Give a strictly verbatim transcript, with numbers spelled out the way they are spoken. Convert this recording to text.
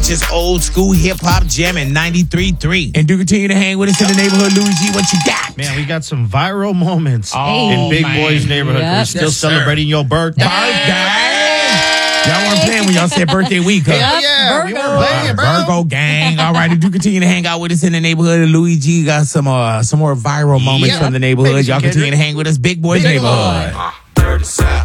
just old school hip hop jamming ninety-three point three. And do continue to hang with us in the neighborhood. Louis G, what you got? Man, we got some viral moments Oh, in Big man. Boy's neighborhood. Yep. We're still Yes, sir. celebrating your birthday. Y'all weren't playing when y'all said birthday week, huh? Hell yeah, we Virgo. were playing, bro. Virgo gang. All right, do continue to hang out with us in the neighborhood. Louis G got some uh, some more viral moments Yeah. from the neighborhood. Ladies Y'all and continue to gentlemen. hang with us. Big Boy's Big neighborhood. Boy.